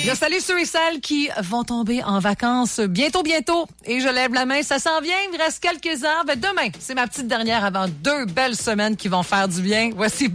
Je salue ceux et celles qui vont tomber en vacances bientôt. Et je lève la main, ça s'en vient, il me reste quelques heures. Demain, c'est ma petite dernière avant 2 belles semaines qui vont faire du bien. Voici